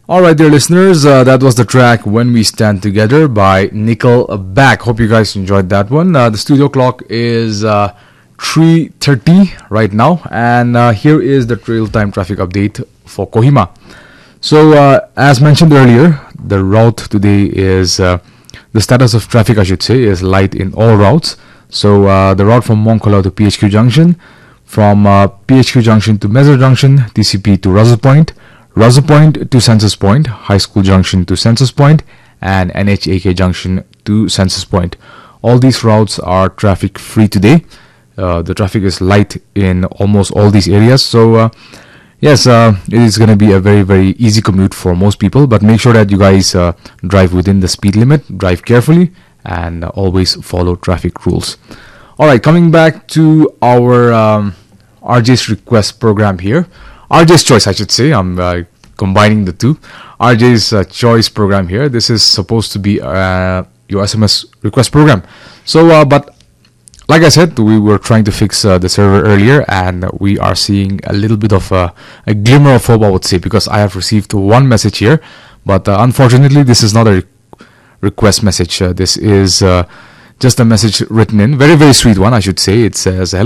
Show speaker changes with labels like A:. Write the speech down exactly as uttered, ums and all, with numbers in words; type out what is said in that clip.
A: All right, dear listeners, uh, that was the track When We Stand Together by Nickelback. Hope you guys enjoyed that one. Uh, the studio clock is uh, three thirty right now, and uh, here is the real-time traffic update for Kohima. So, uh, as mentioned earlier, the route today is, uh, the status of traffic, I should say, is light in all routes. So, uh, the route from Mongkola to P H Q Junction, from uh, P H Q Junction to Mezzo Junction, T C P to Russell Point, Russell Point to Census Point, High School Junction to Census Point, and N H A K Junction to Census Point. All these routes are traffic free today. Uh, the traffic is light in almost all these areas. So, uh, yes, uh, it is going to be a very, very easy commute for most people. But make sure that you guys uh, drive within the speed limit, drive carefully, and uh, always follow traffic rules. All right, coming back to our um, R J's request program here. R J's Choice, I should say. I'm uh, combining the two. R J's uh, Choice program here. This is supposed to be uh, your S M S request program. So, uh, but like I said, we were trying to fix uh, the server earlier, and we are seeing a little bit of a, a glimmer of hope, I would say, because I have received one message here. But uh, unfortunately, this is not a re- request message. Uh, this is uh, just a message written in. Very, very sweet one, I should say. It says,